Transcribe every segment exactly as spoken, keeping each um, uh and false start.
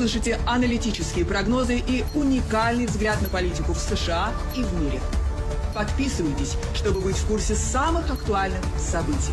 услышите аналитические прогнозы и уникальный взгляд на политику в США и в мире. Подписывайтесь, чтобы быть в курсе самых актуальных событий.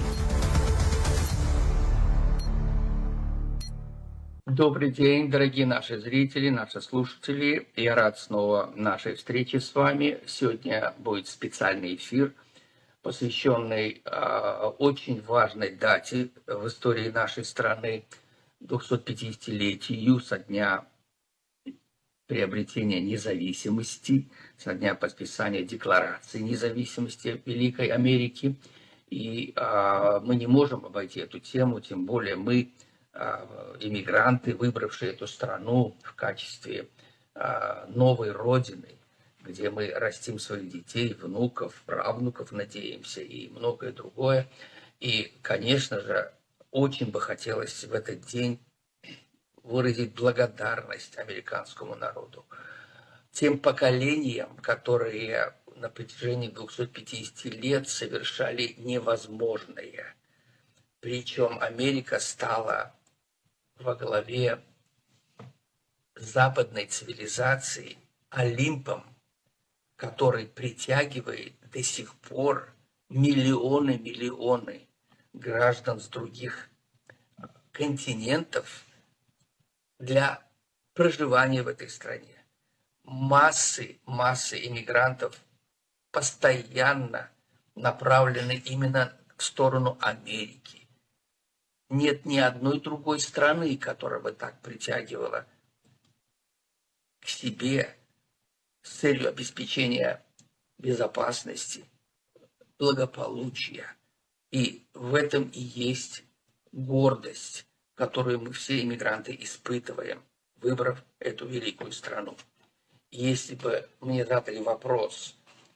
Добрый день, дорогие наши зрители, наши слушатели. Я рад снова нашей встрече с вами. Сегодня будет специальный эфир, посвященный э, очень важной дате в истории нашей страны, двухсотпятидесятилетию со дня приобретения независимости, со дня подписания Декларации независимости Великой Америки. И э, мы не можем обойти эту тему, тем более мы, э, иммигранты, выбравшие эту страну в качестве э, новой родины, где мы растим своих детей, внуков, правнуков, надеемся, и многое другое. И, конечно же, очень бы хотелось в этот день выразить благодарность американскому народу, тем поколениям, которые на протяжении двухсот пятидесяти лет совершали невозможное. Причем Америка стала во главе западной цивилизации, Олимпом, который притягивает до сих пор миллионы-миллионы граждан с других континентов для проживания в этой стране. Массы, массы иммигрантов постоянно направлены именно в сторону Америки. Нет ни одной другой страны, которая бы так притягивала к себе с целью обеспечения безопасности, благополучия. И в этом и есть гордость, которую мы все иммигранты испытываем, выбрав эту великую страну. Если бы мне задали вопрос,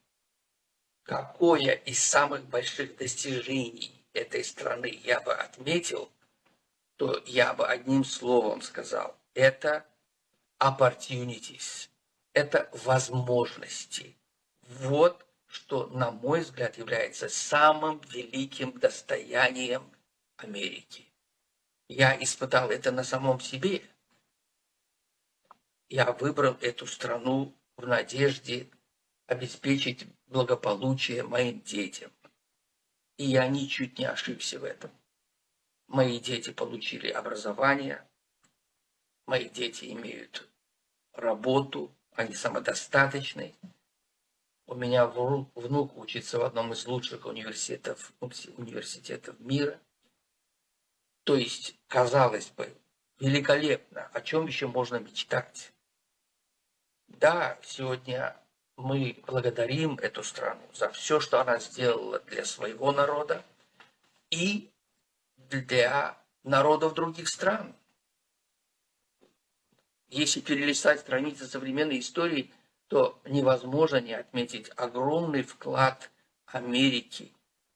какое из самых больших достижений этой страны я бы отметил, то я бы одним словом сказал, это opportunities, это возможности. Вот что, на мой взгляд, является самым великим достоянием Америки. Я испытал это на самом себе. Я выбрал эту страну в надежде обеспечить благополучие моим детям. И я ничуть не ошибся в этом. Мои дети получили образование, мои дети имеют работу, они самодостаточны. У меня внук учится в одном из лучших университетов, университетов мира. То есть, казалось бы, великолепно. О чем еще можно мечтать? Да, сегодня мы благодарим эту страну за все, что она сделала для своего народа и для народов других стран. Если перелистать страницы современной истории, то невозможно не отметить огромный вклад Америки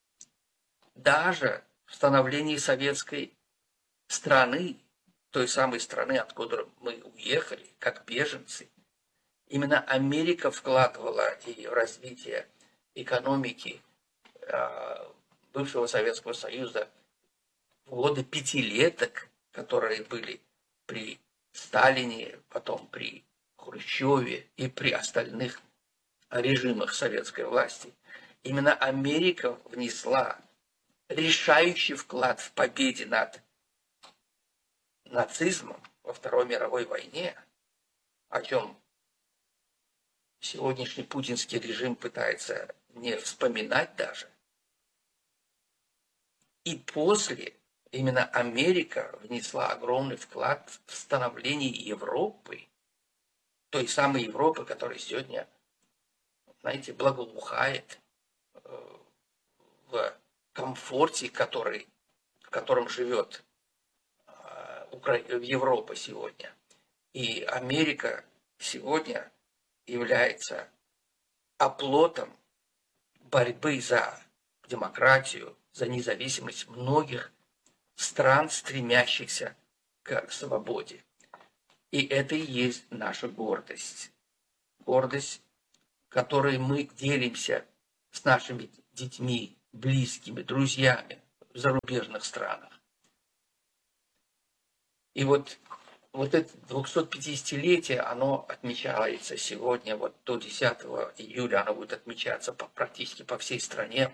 даже в становлении советской страны, той самой страны, откуда мы уехали, как беженцы. Именно Америка вкладывала и в развитие экономики э, бывшего Советского Союза в годы пятилеток, которые были при Сталине, потом при Хрущеве и при остальных режимах советской власти. Именно Америка внесла решающий вклад в победе над нацизмом во Второй мировой войне, о чем сегодняшний путинский режим пытается не вспоминать даже. И после именно Америка внесла огромный вклад в становление Европы, той самой Европы, которая сегодня, знаете, благоухает в комфорте, который, в котором живет Европа сегодня. И Америка сегодня является оплотом борьбы за демократию, за независимость многих стран, стремящихся к свободе. И это и есть наша гордость. Гордость, которой мы делимся с нашими детьми, близкими, друзьями в зарубежных странах. И вот вот это двухсотпятидесятилетие, оно отмечается сегодня, вот до десятого июля оно будет отмечаться по, практически по всей стране.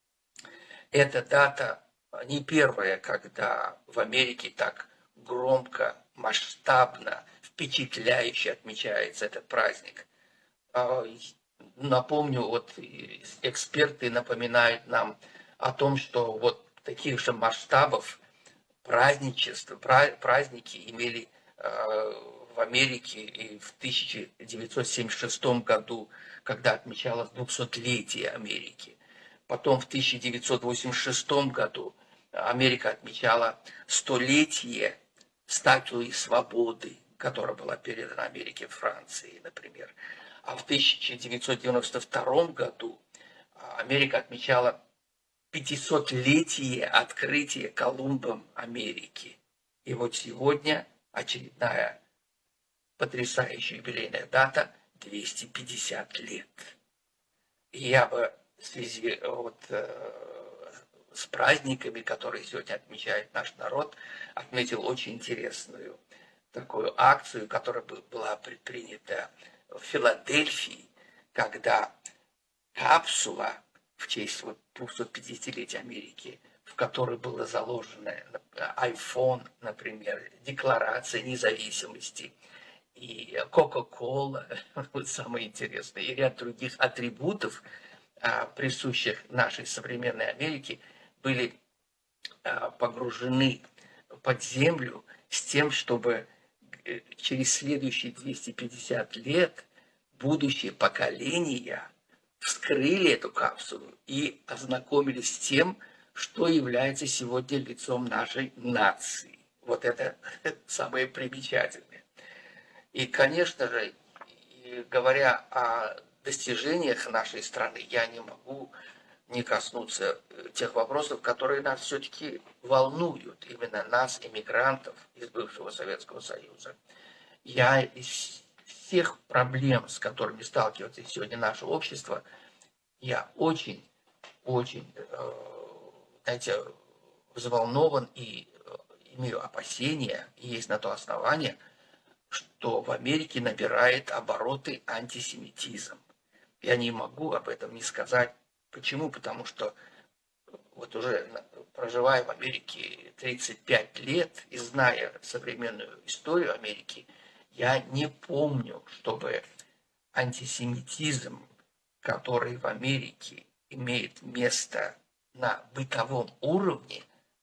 Эта дата не первая, когда в Америке так громко, масштабно, впечатляюще отмечается этот праздник. Напомню, вот эксперты напоминают нам о том, что вот таких же масштабов праздничества, праздники имели в Америке и в тысяча девятьсот семьдесят шестом году, когда отмечалось двухсотлетие Америки. Потом в тысяча девятьсот восемьдесят шестом году Америка отмечала столетие статуи свободы, которая была передана Америке в Франции, например. А в тысяча девятьсот девяносто втором году Америка отмечала пятисотлетие открытия Колумбом Америки. И вот сегодня очередная потрясающая юбилейная дата – двести пятьдесят лет. И я бы в связи вот, э, с праздниками, которые сегодня отмечает наш народ, отметил очень интересную такую акцию, которая была предпринята в Филадельфии, когда капсула в честь вот двухсотпятидесятилетия Америки, в которой было заложено iPhone, например, Декларация независимости, и Кока-Кола, вот самое интересное, и ряд других атрибутов, присущих нашей современной Америке, были погружены под землю с тем, чтобы через следующие двести пятьдесят лет будущие поколения вскрыли эту капсулу и ознакомились с тем, что является сегодня лицом нашей нации. Вот это самое примечательное. И, конечно же, говоря о достижениях нашей страны, я не могу не коснуться тех вопросов, которые нас все-таки волнуют, именно нас, иммигрантов из бывшего Советского Союза. Я из всех проблем, с которыми сталкивается сегодня наше общество, я очень, очень, знаете, взволнован и имею опасения, и есть на то основание, что в Америке набирает обороты антисемитизм. Я не могу об этом не сказать. Почему? Потому что вот уже проживая в Америке тридцать пять лет и зная современную историю Америки, я не помню, чтобы антисемитизм, который в Америке имеет место на бытовом уровне,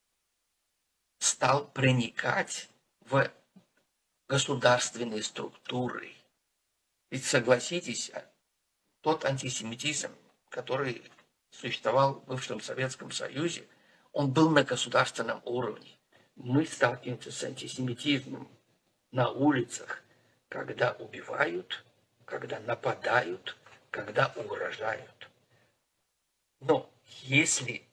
стал проникать в государственные структуры. Ведь согласитесь, тот антисемитизм, который существовал в бывшем Советском Союзе, он был на государственном уровне. Мы сталкиваемся с антисемитизмом на улицах, когда убивают, когда нападают, когда угрожают. Но если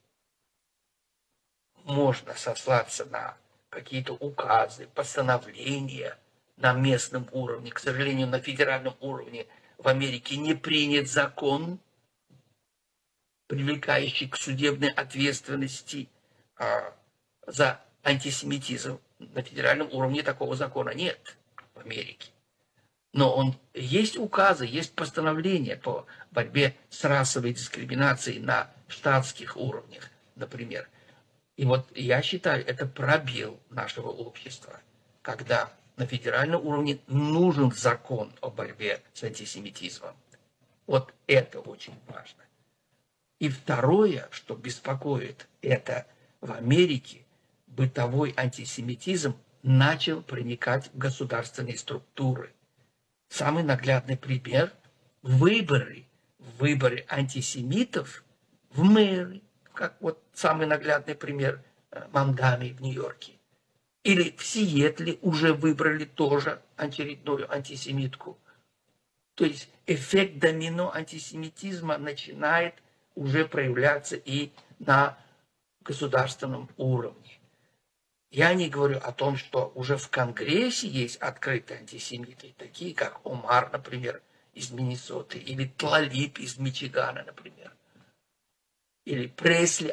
можно сослаться на какие-то указы, постановления на местном уровне, к сожалению, на федеральном уровне в Америке не принят закон, привлекающий к судебной ответственности а, за антисемитизм. На федеральном уровне такого закона нет в Америке. Но он, есть указы, есть постановления по борьбе с расовой дискриминацией на штатских уровнях, например. И вот я считаю, это пробел нашего общества, когда на федеральном уровне нужен закон о борьбе с антисемитизмом. Вот это очень важно. И второе, что беспокоит, это в Америке бытовой антисемитизм начал проникать в государственные структуры. Самый наглядный пример – выборы, выборы антисемитов в мэры, как вот самый наглядный пример Мангами в Нью-Йорке. Или в Сиэтле уже выбрали тоже очередную антисемитку. То есть эффект домино антисемитизма начинает уже проявляться и на государственном уровне. Я не говорю о том, что уже в Конгрессе есть открытые антисемиты, такие как Омар, например, из Миннесоты, или Тлалип из Мичигана, например, или Пресли,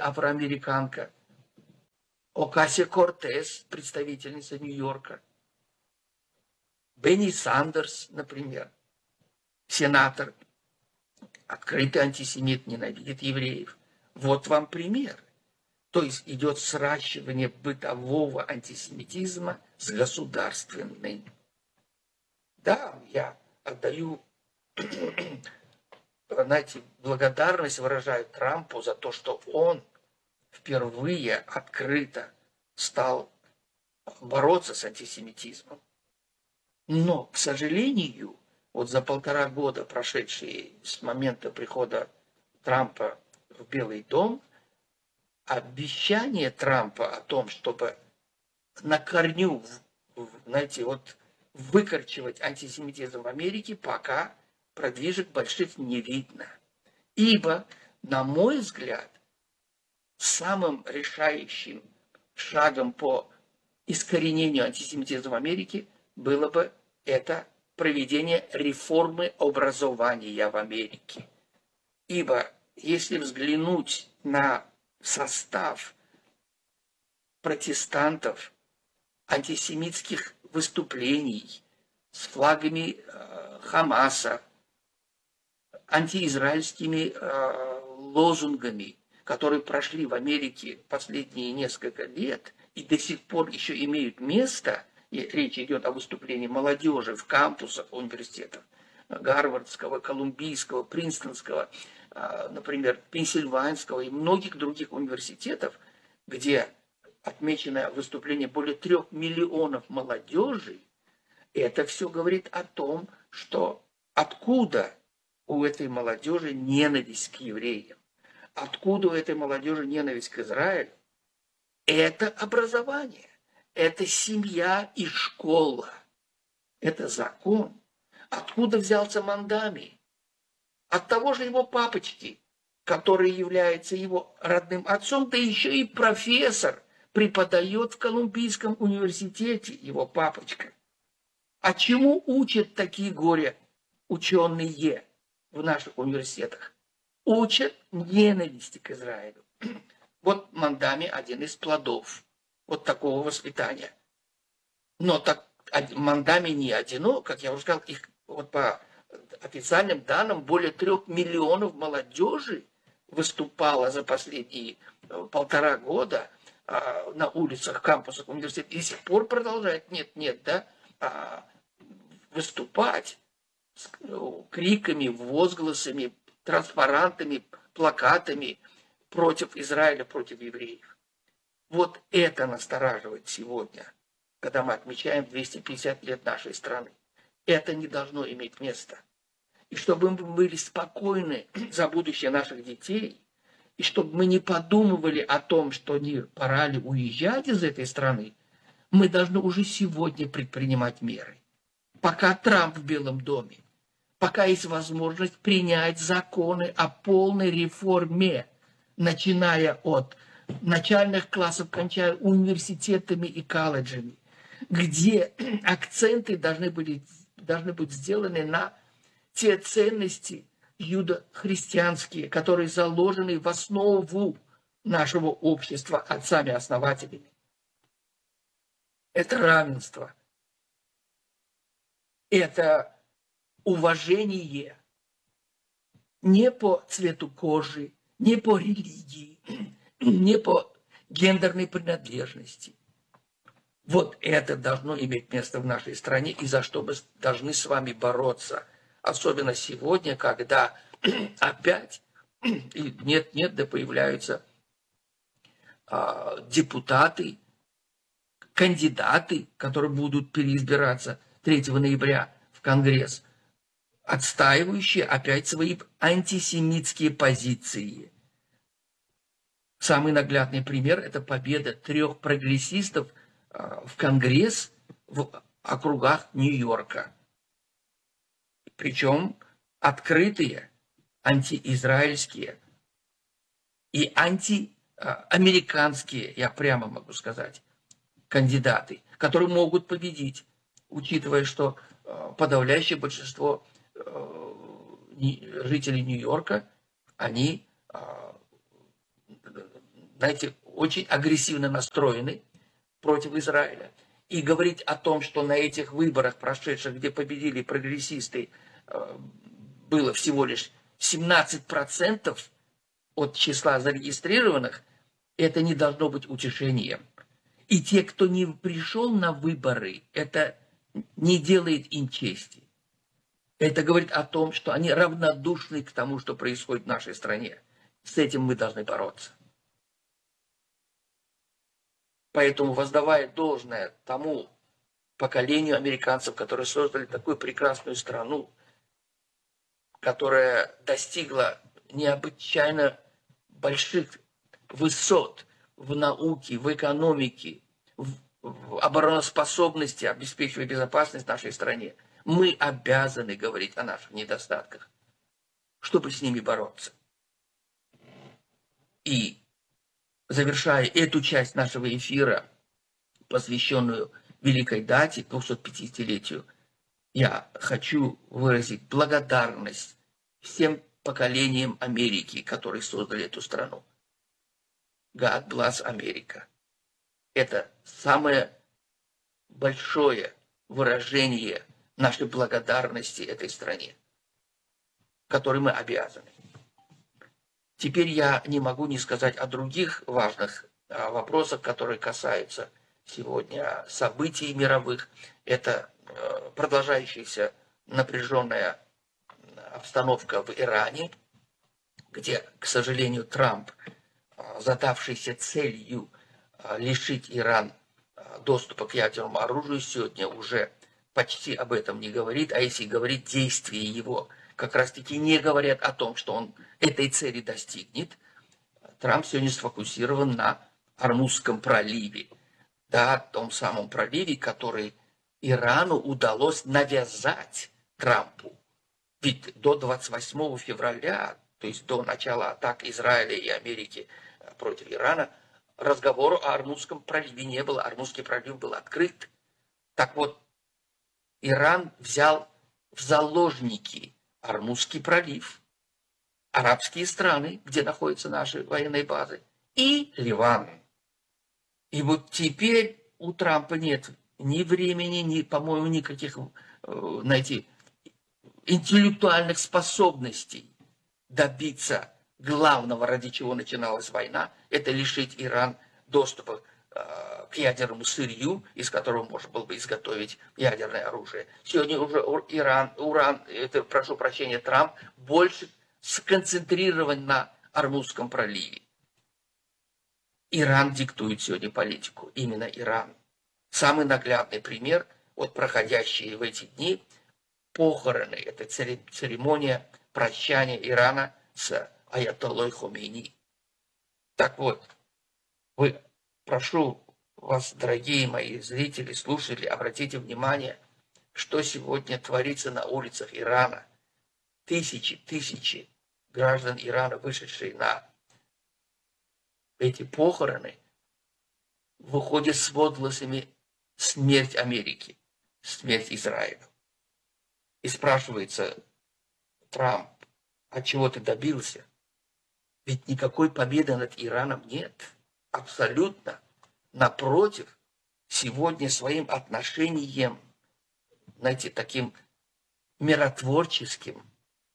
афроамериканка, Окасия-Кортес, представительница Нью-Йорка. Бенни Сандерс, например, сенатор, открытый антисемит, ненавидит евреев. Вот вам пример. То есть идет сращивание бытового антисемитизма с государственным. Да, я отдаю, знаете, благодарность выражаю Трампу за то, что он впервые открыто стал бороться с антисемитизмом. Но, к сожалению, вот за полтора года, прошедшие с момента прихода Трампа в Белый дом, обещание Трампа о том, чтобы на корню, знаете, вот выкорчевать антисемитизм в Америке, пока продвижек больших не видно. Ибо, на мой взгляд, самым решающим шагом по искоренению антисемитизма в Америке было бы это проведение реформы образования в Америке. Ибо если взглянуть на состав протестантов, антисемитских выступлений с флагами э, Хамаса, антиизраильскими э, лозунгами, которые прошли в Америке последние несколько лет и до сих пор еще имеют место, и речь идет о выступлении молодежи в кампусах университетов, Гарвардского, Колумбийского, Принстонского, э, например, Пенсильванского и многих других университетов, где отмечено выступление более трех миллионов молодежи, это все говорит о том, что откуда у этой молодежи ненависть к евреям, откуда у этой молодежи ненависть к Израилю. Это образование, это семья и школа, это закон. Откуда взялся Мандами? От того же его папочки, который является его родным отцом, да еще и профессор, преподает в Колумбийском университете его папочка. А чему учат такие горе ученые в наших университетах? Учат ненависти к Израилю. Вот Мандами один из плодов вот такого воспитания. Но так Мандами не одинок, как я уже сказал, их вот по официальным данным более трех миллионов молодежи выступало за последние полтора года на улицах, кампусах университета, и до сих пор продолжает, нет, нет, да, выступать с криками, возгласами, транспарантами, плакатами против Израиля, против евреев. Вот это настораживает сегодня, когда мы отмечаем двести пятьдесят лет нашей страны. Это не должно иметь места. И чтобы мы были спокойны за будущее наших детей, и чтобы мы не подумывали о том, что не пора ли уезжать из этой страны, мы должны уже сегодня предпринимать меры. Пока Трамп в Белом доме, пока есть возможность принять законы о полной реформе, начиная от начальных классов, кончая университетами и колледжами, где акценты должны, были, должны быть сделаны на те ценности юдо-христианские, которые заложены в основу нашего общества отцами-основателями. Это равенство. Это уважение не по цвету кожи, не по религии, не по гендерной принадлежности. Вот это должно иметь место в нашей стране, и за что мы должны с вами бороться. Особенно сегодня, когда опять нет-нет, да появляются а, депутаты, кандидаты, которые будут переизбираться третьего ноября в Конгресс, отстаивающие опять свои антисемитские позиции. Самый наглядный пример – это победа трех прогрессистов а, в Конгресс в округах Нью-Йорка. Причем открытые антиизраильские и антиамериканские, я прямо могу сказать, кандидаты, которые могут победить, учитывая, что подавляющее большинство жителей Нью-Йорка, они, знаете, очень агрессивно настроены против Израиля. И говорить о том, что на этих выборах прошедших, где победили прогрессисты, было всего лишь семнадцать процентов от числа зарегистрированных, это не должно быть утешением. И те, кто не пришел на выборы, это не делает им чести. Это говорит о том, что они равнодушны к тому, что происходит в нашей стране. С этим мы должны бороться. Поэтому, воздавая должное тому поколению американцев, которые создали такую прекрасную страну, которая достигла необычайно больших высот в науке, в экономике, в, в обороноспособности, обеспечивая безопасность нашей стране, мы обязаны говорить о наших недостатках, чтобы с ними бороться. И завершая эту часть нашего эфира, посвященную великой дате, двухсотпятидесятилетию, я хочу выразить благодарность всем поколениям Америки, которые создали эту страну. God bless America. Это самое большое выражение нашей благодарности этой стране, которой мы обязаны. Теперь я не могу не сказать о других важных вопросах, которые касаются сегодня событий мировых. Это продолжающаяся напряженная обстановка в Иране, где, к сожалению, Трамп, задавшийся целью лишить Иран доступа к ядерному оружию, сегодня уже почти об этом не говорит, а если говорит, действия его как раз-таки не говорят о том, что он этой цели достигнет. Трамп сегодня сфокусирован на Ормузском проливе, да, том самом проливе, который Ирану удалось навязать Трампу. Ведь до двадцать восьмого февраля, то есть до начала атак Израиля и Америки против Ирана, разговора о Ормузском проливе не было. Ормузский пролив был открыт. Так вот, Иран взял в заложники Ормузский пролив, арабские страны, где находятся наши военные базы, и Ливан. И вот теперь у Трампа нет ни времени, ни, по-моему, никаких, знаете, интеллектуальных способностей добиться главного, ради чего начиналась война, это лишить Иран доступа э, к ядерному сырью, из которого можно было бы изготовить ядерное оружие. Сегодня уже Иран, Уран, это, прошу прощения, Трамп больше сконцентрирован на Ормузском проливе. Иран диктует сегодня политику, именно Иран. Самый наглядный пример, вот проходящие в эти дни похороны, это церемония прощания Ирана с аятоллой Хомейни. Так вот, вы, прошу вас, дорогие мои зрители, слушатели, обратите внимание, что сегодня творится на улицах Ирана. Тысячи, тысячи граждан Ирана, вышедшие на эти похороны, выходят с возгласами «Смерть Америки», «Смерть Израилю». И спрашивается Трамп, от чего ты добился? Ведь никакой победы над Ираном нет. Абсолютно. Напротив, сегодня своим отношением, знаете, таким миротворческим,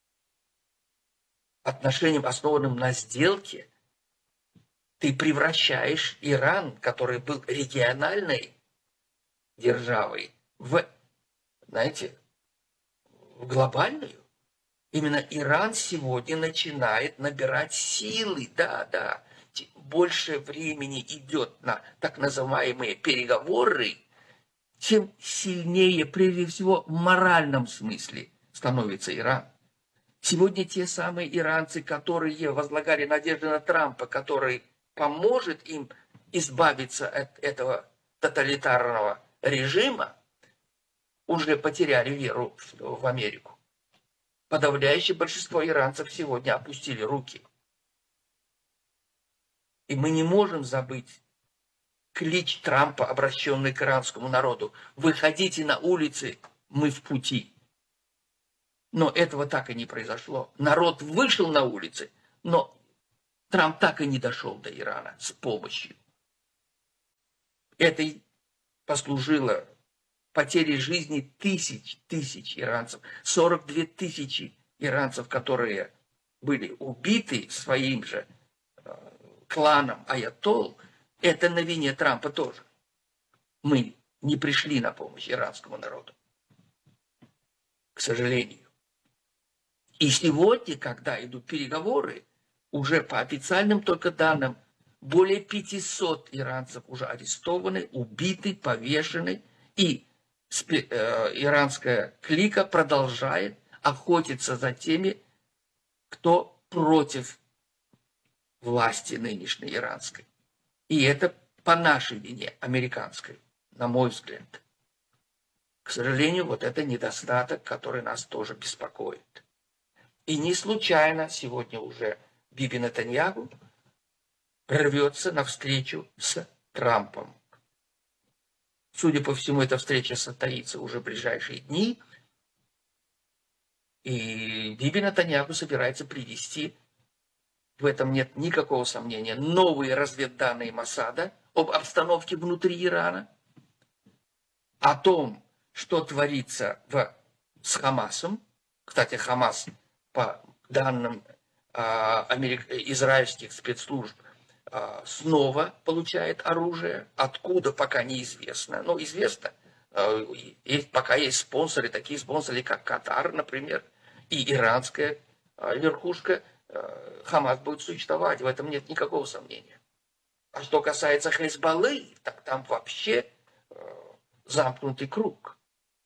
отношением, основанным на сделке, ты превращаешь Иран, который был региональной державой, в, знаете, в глобальную. Именно Иран сегодня начинает набирать силы, да, да. Больше времени идет на так называемые переговоры, тем сильнее, прежде всего, в моральном смысле становится Иран. Сегодня те самые иранцы, которые возлагали надежды на Трампа, который поможет им избавиться от этого тоталитарного режима, уже потеряли веру в Америку. Подавляющее большинство иранцев сегодня опустили руки. И мы не можем забыть клич Трампа, обращенный к иранскому народу. Выходите на улицы, мы в пути. Но этого так и не произошло. Народ вышел на улицы, но Трамп так и не дошел до Ирана с помощью этой послужило потерей жизни тысяч, тысяч иранцев. сорок две тысячи иранцев, которые были убиты своим же э, кланом аятолл, это на вине Трампа тоже. Мы не пришли на помощь иранскому народу. К сожалению. И сегодня, когда идут переговоры, уже по официальным только данным, более пятисот иранцев уже арестованы, убиты, повешены. И спе- э, иранская клика продолжает охотиться за теми, кто против власти нынешней иранской. И это по нашей вине, американской, на мой взгляд. К сожалению, вот это недостаток, который нас тоже беспокоит. И не случайно сегодня уже Биби Нетаньяху рвется навстречу с Трампом. Судя по всему, эта встреча состоится уже в ближайшие дни. И Биби Нетаньяху собирается привести, в этом нет никакого сомнения, новые разведданные Моссада об обстановке внутри Ирана, о том, что творится в, с Хамасом. Кстати, Хамас, по данным а, америк... израильских спецслужб, а, снова получает оружие. Откуда, пока неизвестно. Но известно, а, есть, пока есть спонсоры, такие спонсоры, как Катар, например, и иранская а, верхушка, а, Хамас будет существовать, в этом нет никакого сомнения. А что касается Хезболлы, так там вообще а, замкнутый круг.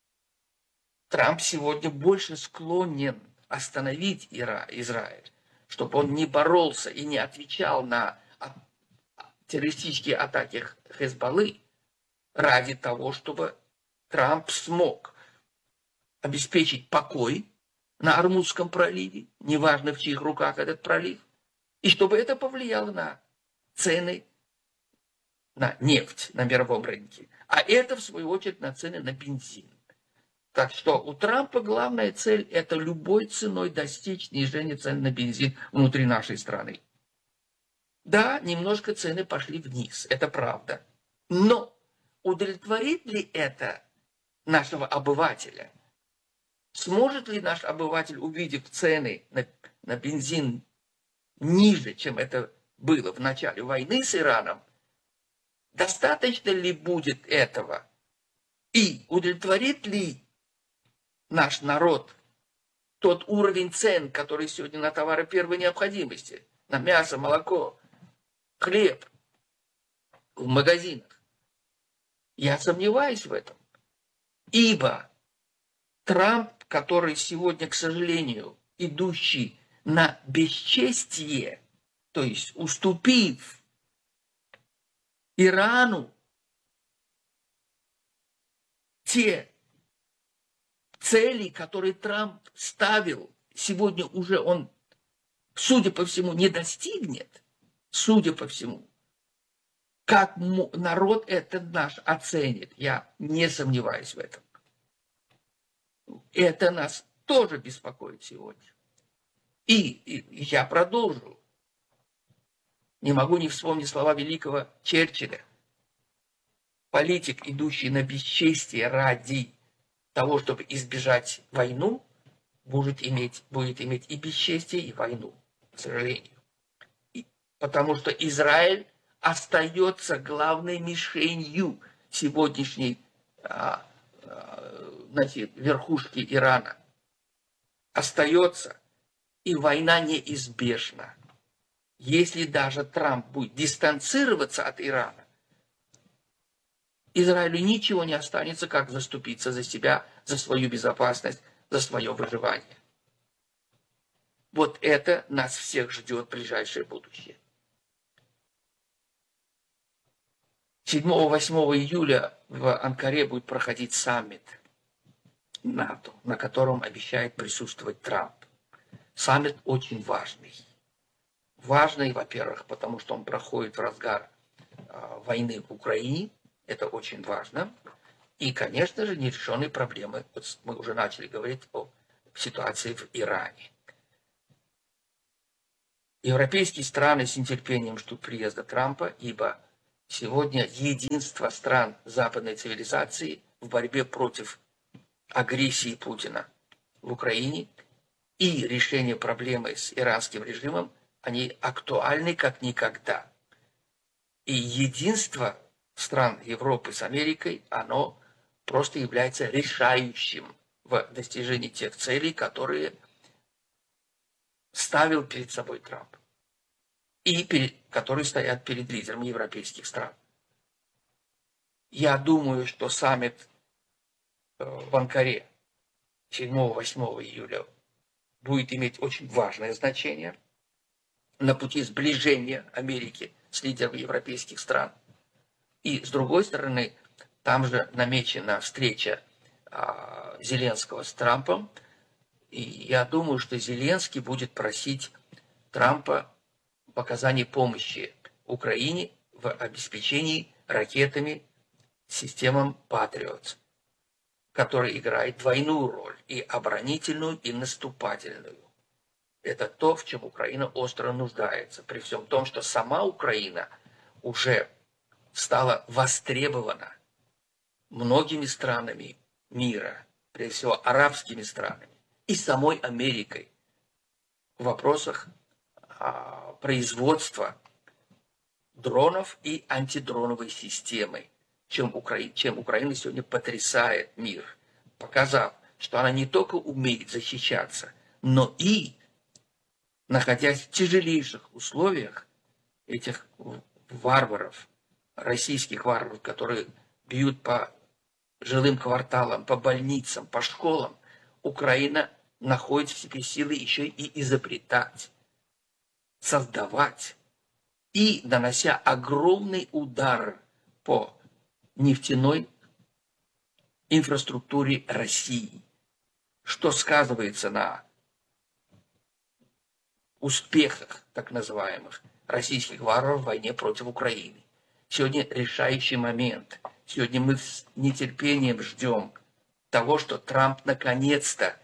Трамп сегодня больше склонен остановить Ира, Израиль, чтобы он не боролся и не отвечал на террористические атаки Хезболлы ради того, чтобы Трамп смог обеспечить покой на Ормузском проливе, неважно в чьих руках этот пролив, и чтобы это повлияло на цены на нефть на мировом рынке, а это, в свою очередь, на цены на бензин. Так что у Трампа главная цель – это любой ценой достичь снижения цен на бензин внутри нашей страны. Да, немножко цены пошли вниз, это правда. Но удовлетворит ли это нашего обывателя? Сможет ли наш обыватель, увидев цены на, на бензин ниже, чем это было в начале войны с Ираном, достаточно ли будет этого? И удовлетворит ли наш народ тот уровень цен, который сегодня на товары первой необходимости, на мясо, молоко, хлеб в магазинах? Я сомневаюсь в этом. Ибо Трамп, который сегодня, к сожалению, идущий на бесчестие, то есть уступив Ирану те цели, которые Трамп ставил, сегодня уже он, судя по всему, не достигнет, судя по всему. Как народ это наш оценит, я не сомневаюсь в этом. Это нас тоже беспокоит сегодня. И, и я продолжу. Не могу не вспомнить слова великого Черчилля. Политик, идущий на бесчестие ради того, чтобы избежать войну, будет иметь, будет иметь и бесчестие, и войну, к сожалению. И, потому что Израиль остается главной мишенью сегодняшней а, а, значит, верхушки Ирана. Остается, и война неизбежна. Если даже Трамп будет дистанцироваться от Ирана, Израилю ничего не останется, как заступиться за себя, за свою безопасность, за свое выживание. Вот это нас всех ждет в ближайшее будущее. седьмого-восьмого июля в Анкаре будет проходить саммит НАТО, на котором обещает присутствовать Трамп. Саммит очень важный. Важный, во-первых, потому что он проходит в разгар э, войны в Украине. Это очень важно. И, конечно же, нерешенные проблемы. Вот мы уже начали говорить о ситуации в Иране. Европейские страны с нетерпением ждут приезда Трампа, ибо сегодня единство стран западной цивилизации в борьбе против агрессии Путина в Украине и решение проблемы с иранским режимом, они актуальны как никогда. И единство стран Европы с Америкой, оно просто является решающим в достижении тех целей, которые ставил перед собой Трамп и перед, которые стоят перед лидерами европейских стран. Я думаю, что саммит в Анкаре седьмого-восьмого июля будет иметь очень важное значение на пути сближения Америки с лидерами европейских стран. И с другой стороны, там же намечена встреча а, Зеленского с Трампом. И я думаю, что Зеленский будет просить Трампа в оказании помощи Украине в обеспечении ракетами системам Patriot, который играет двойную роль, и оборонительную, и наступательную. Это то, в чем Украина остро нуждается, при всем том, что сама Украина уже стала востребована многими странами мира, прежде всего арабскими странами, и самой Америкой в вопросах а, производства дронов и антидроновой системы, чем, Укра... чем Украина сегодня потрясает мир, показав, что она не только умеет защищаться, но и, находясь в тяжелейших условиях этих варваров, российских варваров, которые бьют по жилым кварталам, по больницам, по школам, Украина находит в себе силы еще и изобретать, создавать и нанося огромный удар по нефтяной инфраструктуре России, что сказывается на успехах так называемых российских варваров в войне против Украины. Сегодня решающий момент. Сегодня мы с нетерпением ждем того, что Трамп наконец-то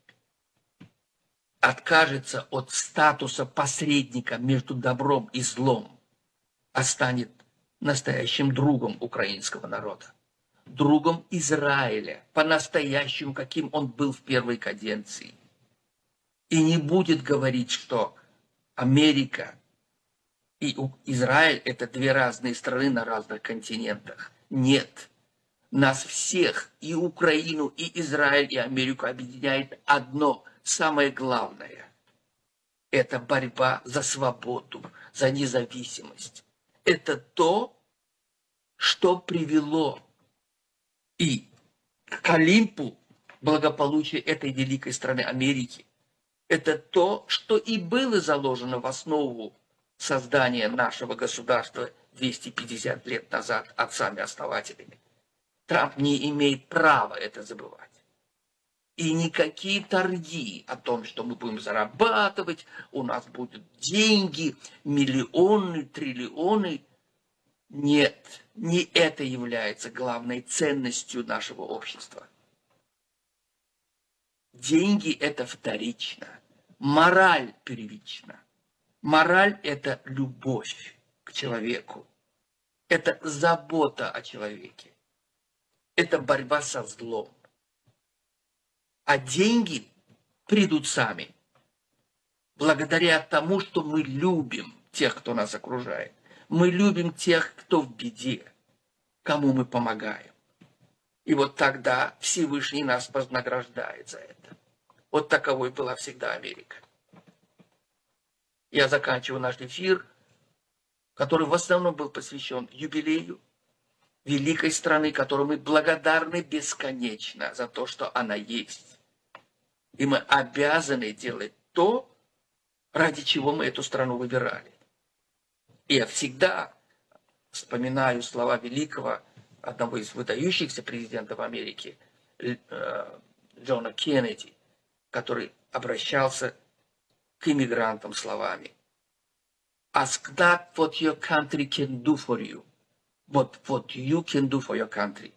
откажется от статуса посредника между добром и злом, а станет настоящим другом украинского народа, другом Израиля, по-настоящему, каким он был в первой каденции. И не будет говорить, что Америка и Израиль – это две разные страны на разных континентах. Нет. Нас всех, и Украину, и Израиль, и Америку объединяет одно, самое главное. Это борьба за свободу, за независимость. Это то, что привело и к Олимпу благополучия этой великой страны Америки. Это то, что и было заложено в основу создания нашего государства двести пятьдесят лет назад отцами-основателями. Трамп не имеет права это забывать. И никакие торги о том, что мы будем зарабатывать, у нас будут деньги, миллионы, триллионы. Нет, не это является главной ценностью нашего общества. Деньги – это вторично. Мораль первична. Мораль – это любовь к человеку. Это забота о человеке. Это борьба со злом. А деньги придут сами. Благодаря тому, что мы любим тех, кто нас окружает. Мы любим тех, кто в беде, кому мы помогаем. И вот тогда Всевышний нас вознаграждает за это. Вот таковой была всегда Америка. Я заканчиваю наш эфир, который в основном был посвящен юбилею великой страны, которой мы благодарны бесконечно за то, что она есть. И мы обязаны делать то, ради чего мы эту страну выбирали. И я всегда вспоминаю слова великого, одного из выдающихся президентов Америки, Джона Кеннеди, который обращался к иммигрантам словами: Ask not what your country can do for you, but what you can do for your country.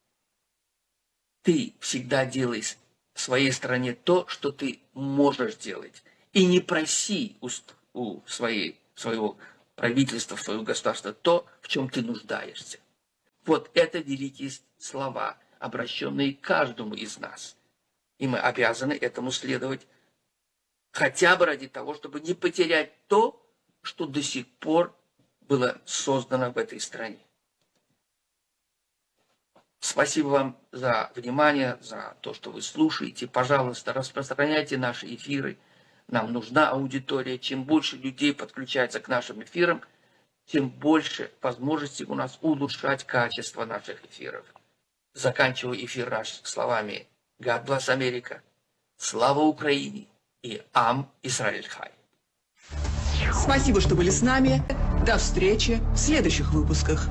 Ты всегда делай в своей стране то, что ты можешь делать. И не проси у, у своей, своего правительство, в свое государство то, в чем ты нуждаешься. Вот это великие слова, обращенные к каждому из нас. И мы обязаны этому следовать хотя бы ради того, чтобы не потерять то, что до сих пор было создано в этой стране. Спасибо вам за внимание, за то, что вы слушаете. Пожалуйста, распространяйте наши эфиры. Нам нужна аудитория. Чем больше людей подключается к нашим эфирам, тем больше возможностей у нас улучшать качество наших эфиров. Заканчиваю эфир наш словами «God bless America», «Слава Украине» и «Ам Исраэль Хай». Спасибо, что были с нами. До встречи в следующих выпусках.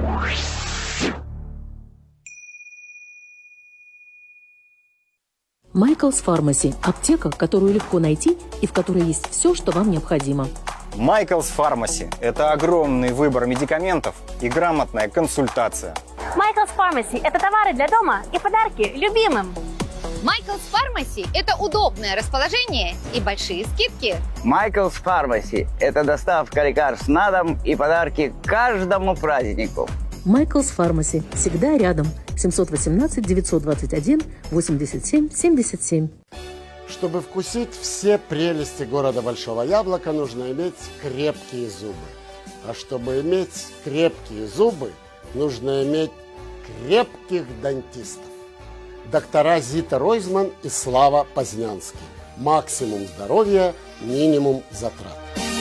Michael's Pharmacy – аптека, которую легко найти и в которой есть все, что вам необходимо. Michael's Pharmacy – это огромный выбор медикаментов и грамотная консультация. Michael's Pharmacy – это товары для дома и подарки любимым. Michael's Pharmacy – это удобное расположение и большие скидки. Michael's Pharmacy – это доставка лекарств на дом и подарки каждому празднику. Michael's Pharmacy – всегда рядом. семьсот восемнадцать девятьсот двадцать один восемьдесят семь семьдесят семь. Чтобы вкусить все прелести города Большого Яблока, нужно иметь крепкие зубы. А чтобы иметь крепкие зубы, нужно иметь крепких дантистов. Доктора Зита Ройзман и Слава Познянский. Максимум здоровья, минимум затрат.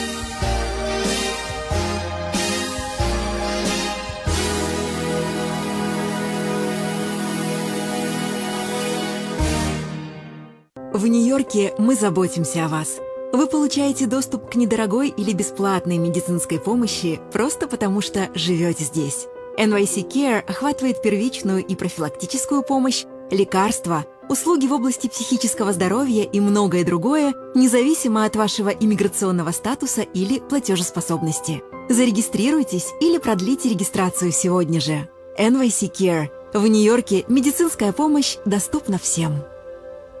В Нью-Йорке мы заботимся о вас. Вы получаете доступ к недорогой или бесплатной медицинской помощи просто потому, что живете здесь. эн вай си Care охватывает первичную и профилактическую помощь, лекарства, услуги в области психического здоровья и многое другое, независимо от вашего иммиграционного статуса или платежеспособности. Зарегистрируйтесь или продлите регистрацию сегодня же. эн вай си Care. В Нью-Йорке медицинская помощь доступна всем.